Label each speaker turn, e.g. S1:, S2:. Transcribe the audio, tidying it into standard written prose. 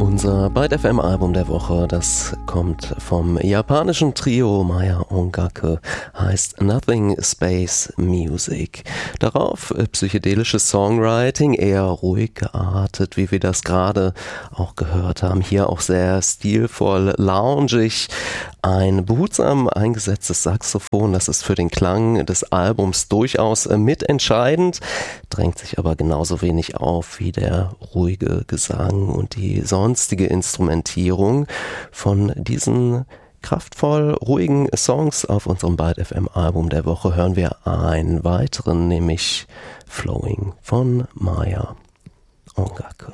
S1: Unser Byte FM Album der Woche, das kommt vom japanischen Trio Maya Ongake, heißt Nothing Space Music. Darauf psychedelisches Songwriting, eher ruhig geartet, wie wir das gerade auch gehört haben. Hier auch sehr stilvoll, loungig. Ein behutsam eingesetztes Saxophon, das ist für den Klang des Albums durchaus mitentscheidend, drängt sich aber genauso wenig auf wie der ruhige Gesang und die sonstige Instrumentierung. Von diesen kraftvoll ruhigen Songs auf unserem Byte FM Album der Woche hören wir einen weiteren, nämlich Flowing von Maya Ongake.